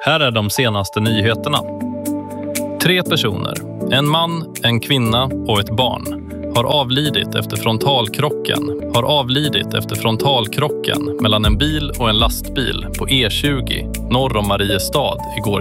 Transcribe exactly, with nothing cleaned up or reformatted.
Här är de senaste nyheterna. Tre personer, en man, en kvinna och ett barn, har avlidit efter frontalkrocken, har avlidit efter frontalkrocken mellan en bil och en lastbil på E tjugo norr om Mariestad igår